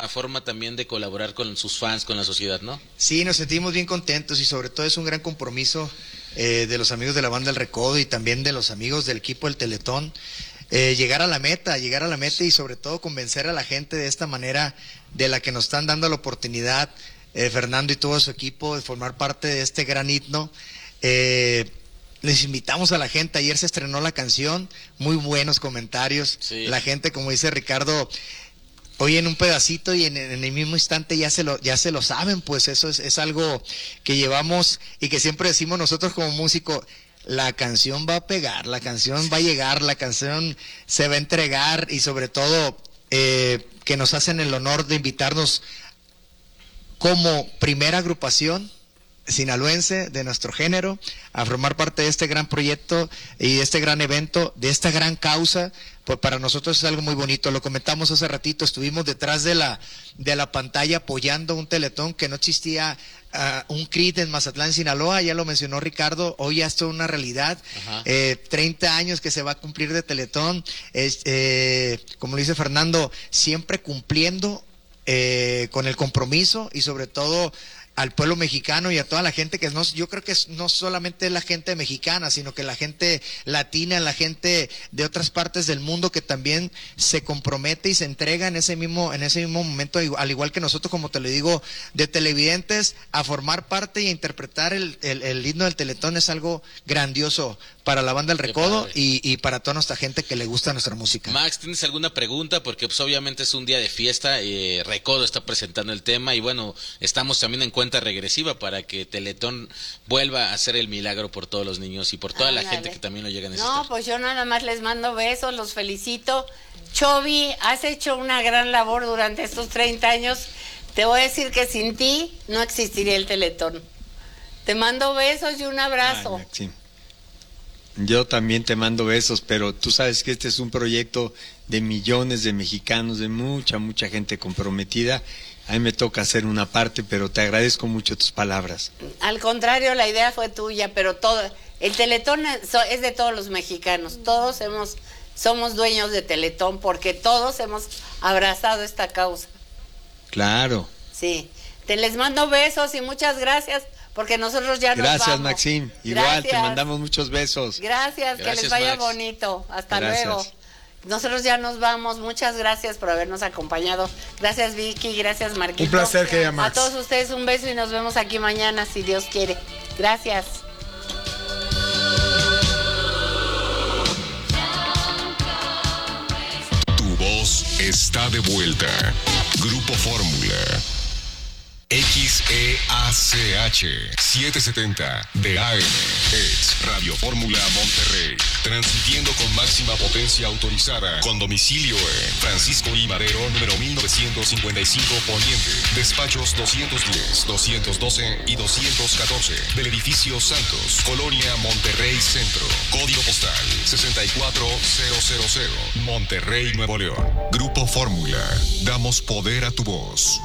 nueva forma también de colaborar con sus fans, con la sociedad, ¿no? Sí, nos sentimos bien contentos y sobre todo es un gran compromiso de los amigos de la banda El Recodo y también de los amigos del equipo del Teletón. Llegar a la meta y sobre todo convencer a la gente de esta manera de la que nos están dando la oportunidad, Fernando y todo su equipo, de formar parte de este gran himno. Les invitamos a la gente, ayer se estrenó la canción, muy buenos comentarios, sí. La gente, como dice Ricardo, oyen un pedacito y en el mismo instante ya se lo saben, pues eso es algo que llevamos y que siempre decimos nosotros como músicos. La canción va a pegar, la canción va a llegar, la canción se va a entregar y sobre todo que nos hacen el honor de invitarnos como primera agrupación sinaloense de nuestro género a formar parte de este gran proyecto y de este gran evento, de esta gran causa. Pues para nosotros es algo muy bonito. Lo comentamos hace ratito, estuvimos detrás de la pantalla apoyando un Teletón que no existía. Un CRIT en Mazatlán, Sinaloa, ya lo mencionó Ricardo, hoy ya esto es una realidad. 30 años que se va a cumplir de Teletón, como lo dice Fernando, siempre cumpliendo con el compromiso y sobre todo al pueblo mexicano y a toda la gente que yo creo que no solamente la gente mexicana, sino que la gente latina, la gente de otras partes del mundo que también se compromete y se entrega en ese mismo momento, al igual que nosotros, como te lo digo, de televidentes, a formar parte y a interpretar el himno del Teletón es algo grandioso para la banda El Recodo y para toda nuestra gente que le gusta nuestra música. Max, ¿tienes alguna pregunta? Porque pues obviamente es un día de fiesta, Recodo está presentando el tema y bueno, estamos también en cuenta regresiva para que Teletón vuelva a hacer el milagro por todos los niños y por toda la gente que también lo llega a necesitar. No, pues yo nada más les mando besos, los felicito. Chovy, has hecho una gran labor durante estos 30 años. Te voy a decir que sin ti no existiría el Teletón. Te mando besos y un abrazo. Sí. Yo también te mando besos, pero tú sabes que este es un proyecto de millones de mexicanos, de mucha gente comprometida. A mí me toca hacer una parte, pero te agradezco mucho tus palabras. Al contrario, la idea fue tuya, pero el Teletón es de todos los mexicanos. Todos somos dueños de Teletón porque todos hemos abrazado esta causa. Claro. Sí. Les mando besos y muchas gracias. Porque nosotros ya nos vamos. Gracias, Maxim. Igual, te mandamos muchos besos. Gracias, que les vaya Max. Bonito. Hasta luego. Nosotros ya nos vamos. Muchas gracias por habernos acompañado. Gracias, Vicky. Gracias, Marquito. Un placer, querida Max. A todos ustedes un beso y nos vemos aquí mañana, si Dios quiere. Gracias. Tu voz está de vuelta. Grupo Fórmula. XEACH 770 de AM es Radio Fórmula Monterrey, transmitiendo con máxima potencia autorizada, con domicilio en Francisco I. Madero, número 1955 Poniente, despachos 210, 212 y 214 del edificio Santos, Colonia Monterrey Centro, código postal 64000, Monterrey, Nuevo León. Grupo Fórmula, damos poder a tu voz.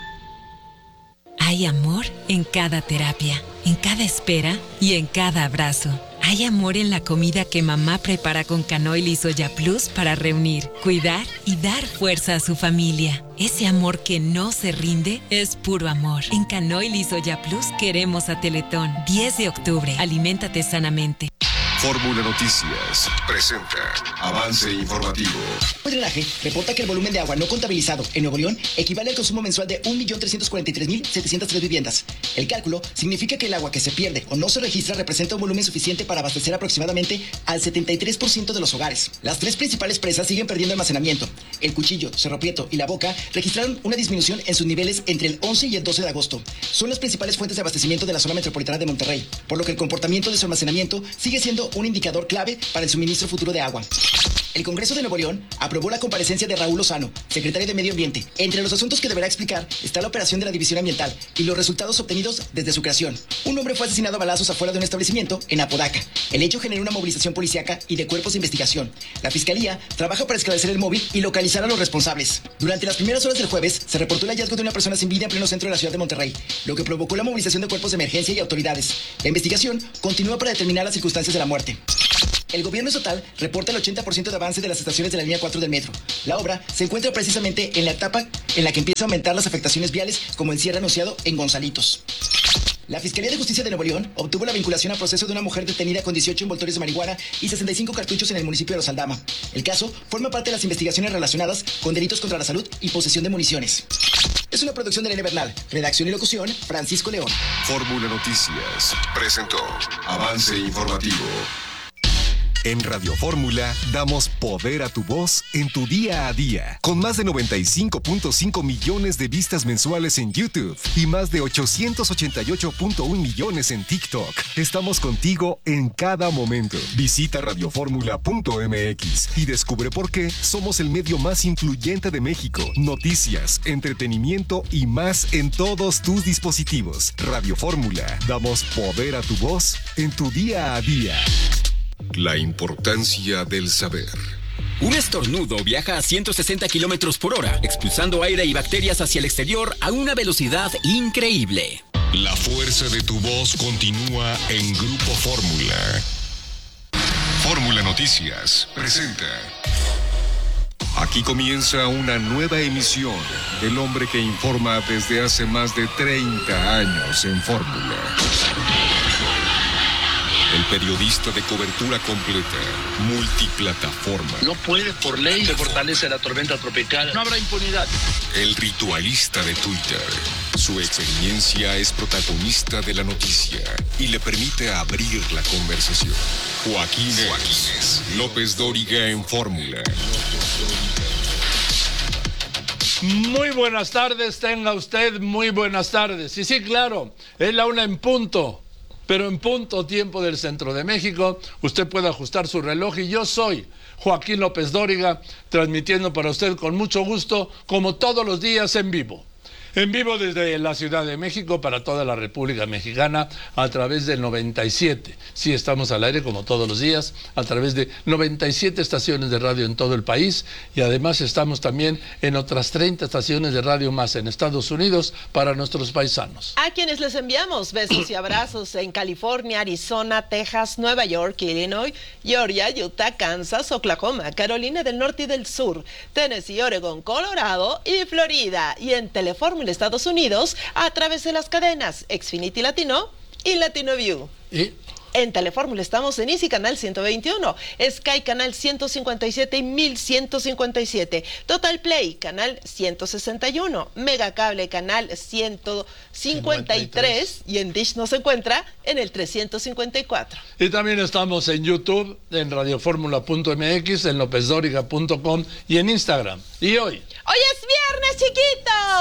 Hay amor en cada terapia, en cada espera y en cada abrazo. Hay amor en la comida que mamá prepara con Canoil y Soya Plus para reunir, cuidar y dar fuerza a su familia. Ese amor que no se rinde es puro amor. En Canoil y Soya Plus queremos a Teletón. 10 de octubre. Aliméntate sanamente. Fórmula Noticias presenta avance informativo. El drenaje reporta que el volumen de agua no contabilizado en Nuevo León equivale al consumo mensual de 1.343.703 viviendas. El cálculo significa que el agua que se pierde o no se registra representa un volumen suficiente para abastecer aproximadamente al 73% de los hogares. Las tres principales presas siguen perdiendo almacenamiento. El Cuchillo, Cerro Prieto y La Boca registraron una disminución en sus niveles entre el 11 y el 12 de agosto. Son las principales fuentes de abastecimiento de la zona metropolitana de Monterrey, por lo que el comportamiento de su almacenamiento sigue siendo un indicador clave para el suministro futuro de agua. El Congreso de Nuevo León aprobó la comparecencia de Raúl Lozano, secretario de Medio Ambiente. Entre los asuntos que deberá explicar está la operación de la División Ambiental y los resultados obtenidos desde su creación. Un hombre fue asesinado a balazos afuera de un establecimiento en Apodaca. El hecho generó una movilización policíaca y de cuerpos de investigación. La Fiscalía trabaja para esclarecer el móvil y localizar a los responsables. Durante las primeras horas del jueves se reportó el hallazgo de una persona sin vida en pleno centro de la ciudad de Monterrey, lo que provocó la movilización de cuerpos de emergencia y autoridades. La investigación continúa para determinar las circunstancias de la muerte. El gobierno estatal reporta el 80% de avance de las estaciones de la línea 4 del metro. La obra se encuentra precisamente en la etapa en la que empieza a aumentar las afectaciones viales, como el cierre anunciado en Gonzalitos. La Fiscalía de Justicia de Nuevo León obtuvo la vinculación a proceso de una mujer detenida con 18 envoltorios de marihuana y 65 cartuchos en el municipio de Los Aldama. El caso forma parte de las investigaciones relacionadas con delitos contra la salud y posesión de municiones. Es una producción de Elena Bernal. Redacción y locución, Francisco León. Fórmula Noticias presentó Avance Informativo. En Radio Fórmula damos poder a tu voz en tu día a día. Con más de 95.5 millones de vistas mensuales en YouTube y más de 888.1 millones en TikTok. Estamos contigo en cada momento. Visita radioformula.mx y descubre por qué somos el medio más influyente de México. Noticias, entretenimiento y más en todos tus dispositivos. Radio Fórmula. Damos poder a tu voz en tu día a día. La importancia del saber. Un estornudo viaja a 160 kilómetros por hora, expulsando aire y bacterias hacia el exterior a una velocidad increíble. La fuerza de tu voz continúa en Grupo Fórmula. Fórmula Noticias presenta. Aquí comienza una nueva emisión del hombre que informa desde hace más de 30 años en Fórmula. El periodista de cobertura completa, multiplataforma. No puede por ley se fortalece la tormenta tropical. No habrá impunidad. El ritualista de Twitter. Su experiencia es protagonista de la noticia y le permite abrir la conversación. Joaquín López Dóriga en Fórmula. Muy buenas tardes, tenga usted muy buenas tardes. Y sí, claro, es la 1 en punto. Pero en punto tiempo del centro de México, usted puede ajustar su reloj y yo soy Joaquín López Dóriga, transmitiendo para usted con mucho gusto, como todos los días, en vivo. En vivo desde la Ciudad de México para toda la República Mexicana a través del 97. Sí, estamos al aire como todos los días a través de 97 estaciones de radio en todo el país y además estamos también en otras 30 estaciones de radio más en Estados Unidos para nuestros paisanos. A quienes les enviamos besos y abrazos en California, Arizona, Texas, Nueva York, Illinois, Georgia, Utah, Kansas, Oklahoma, Carolina del Norte y del Sur, Tennessee, Oregon, Colorado y Florida. Y en Telefórmula Estados Unidos a través de las cadenas Xfinity Latino y Latino View. ¿Y? En Telefórmula estamos en Easy Canal 121, Sky Canal 157 y 1157, Total Play Canal 161, Megacable Canal 153 y en Dish nos encuentra en el 354. Y también estamos en YouTube, en radioformula.mx, en lopezdoriga.com y en Instagram. Y hoy es viernes, chiquitos.